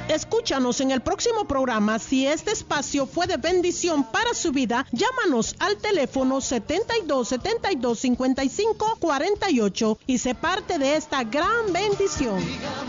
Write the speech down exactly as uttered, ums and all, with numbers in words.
Escúchanos en el próximo programa. Si este espacio fue de bendición para su vida, llámanos al teléfono setenta y dos, setenta y dos, cincuenta y cinco, cuarenta y ocho y sé parte de esta gran bendición.